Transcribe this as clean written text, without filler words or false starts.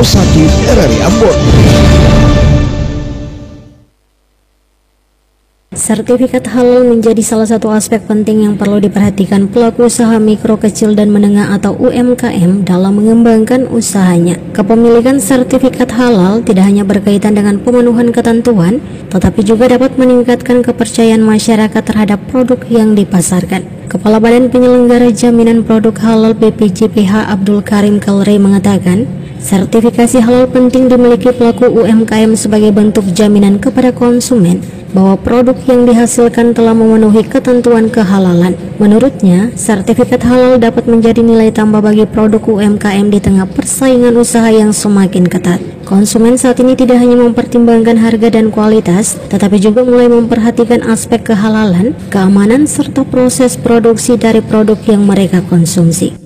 Sakit RRI Ambon. Sertifikat halal menjadi salah satu aspek penting yang perlu diperhatikan pelaku usaha mikro, kecil, dan menengah atau UMKM dalam mengembangkan usahanya. Kepemilikan sertifikat halal tidak hanya berkaitan dengan pemenuhan ketentuan, tetapi juga dapat meningkatkan kepercayaan masyarakat terhadap produk yang dipasarkan. Kepala Badan Penyelenggara Jaminan Produk Halal BPJPH Abdul Karim Kalre mengatakan, sertifikasi halal penting dimiliki pelaku UMKM sebagai bentuk jaminan kepada konsumen bahwa produk yang dihasilkan telah memenuhi ketentuan kehalalan. Menurutnya, sertifikat halal dapat menjadi nilai tambah bagi produk UMKM di tengah persaingan usaha yang semakin ketat. Konsumen saat ini tidak hanya mempertimbangkan harga dan kualitas, tetapi juga mulai memperhatikan aspek kehalalan, keamanan, serta proses produksi dari produk yang mereka konsumsi.